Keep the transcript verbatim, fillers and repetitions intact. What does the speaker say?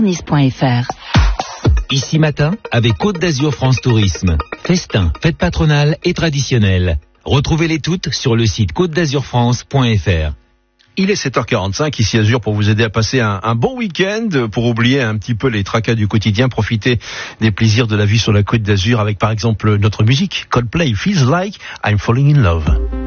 nice point f r. Ici matin, avec Côte d'Azur France Tourisme. Festin, fête patronale et traditionnelle. Retrouvez-les toutes sur le site côte d'azur france point f r. Il est sept heures quarante-cinq, ici Azur, pour vous aider à passer un, un bon week-end, pour oublier un petit peu les tracas du quotidien, profiter des plaisirs de la vie sur la Côte d'Azur avec par exemple notre musique, Coldplay, Feels Like I'm Falling in Love.